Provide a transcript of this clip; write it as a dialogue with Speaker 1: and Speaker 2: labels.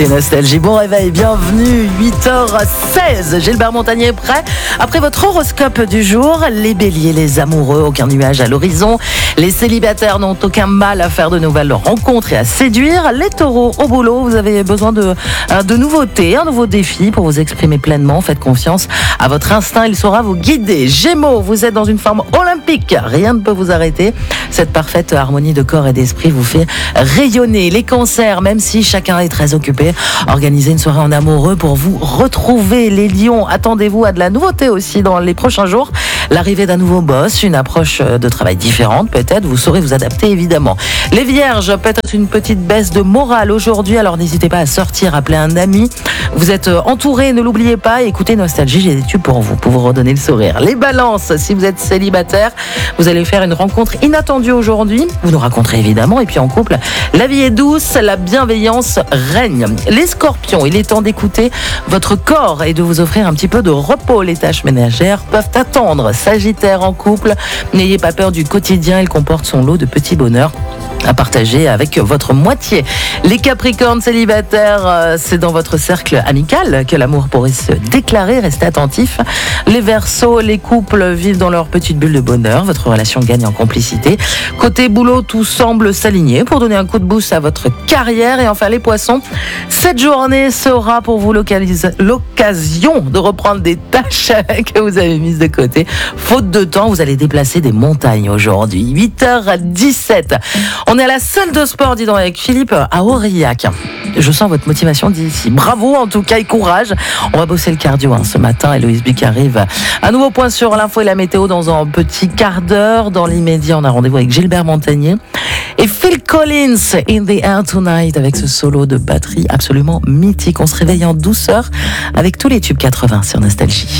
Speaker 1: Nostalgie, bon réveil, bienvenue, 8h16. Gilbert Montagnier est prêt. Après votre horoscope du jour, les béliers, les amoureux, aucun nuage à l'horizon. Les célibataires n'ont aucun mal à faire de nouvelles rencontres et à séduire. Les taureaux, au boulot, vous avez besoin de nouveautés, un nouveau défi pour vous exprimer pleinement. Faites confiance à votre instinct, il saura vous guider. Gémeaux, vous êtes dans une forme olympique, rien ne peut vous arrêter. Cette parfaite harmonie de corps et d'esprit vous fait rayonner. Les cancers, même si chacun est très occupé, organisez une soirée en amoureux pour vous retrouver. Les lions, attendez-vous à de la nouveauté aussi dans les prochains jours. L'arrivée d'un nouveau boss, une approche de travail différente peut-être, vous saurez vous adapter évidemment. Les vierges, peut-être une petite baisse de morale aujourd'hui, alors n'hésitez pas à sortir, appeler un ami. Vous êtes entouré, ne l'oubliez pas, écoutez Nostalgie, j'ai des tubes pour vous redonner le sourire. Les balances, si vous êtes célibataire, vous allez faire une rencontre inattendue aujourd'hui, vous nous raconterez évidemment, et puis en couple, la vie est douce, la bienveillance règne. Les scorpions, il est temps d'écouter votre corps et de vous offrir un petit peu de repos. Les tâches ménagères peuvent attendre. Sagittaire en couple, n'ayez pas peur du quotidien, il comporte son lot de petits bonheurs à partager avec votre moitié. Les Capricornes célibataires, c'est dans votre cercle amical que l'amour pourrait se déclarer, restez attentifs. Les Verseaux, les couples vivent dans leur petite bulle de bonheur, votre relation gagne en complicité. Côté boulot, tout semble s'aligner pour donner un coup de boost à votre carrière. Et enfin les Poissons, cette journée sera pour vous l'occasion de reprendre des tâches que vous avez mises de côté. Faute de temps, vous allez déplacer des montagnes aujourd'hui. 8h17. On est à la salle de sport, dis donc, avec Philippe à Aurillac. Je sens votre motivation d'ici. Bravo en tout cas et courage. On va bosser le cardio ce matin. Héloïse Buc arrive. Un nouveau point sur l'info et la météo dans un petit quart d'heure. Dans l'immédiat, on a rendez-vous avec Gilbert Montagnier et Phil Collins, In the Air Tonight, avec ce solo de batterie absolument mythique. On se réveille en douceur avec tous les tubes 80 sur Nostalgie.